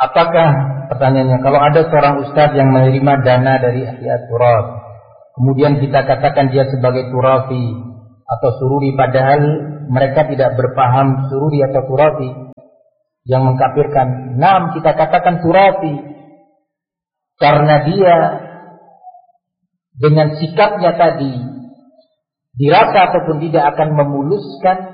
Apakah, pertanyaannya, kalau ada seorang ustaz yang menerima dana dari Ihya Turab, kemudian kita katakan dia sebagai turafi atau sururi, padahal mereka tidak berpaham sururi atau turafi yang mengkafirkan. Naam, kita katakan turafi karena dia dengan sikapnya tadi dirasa ataupun tidak akan memuluskan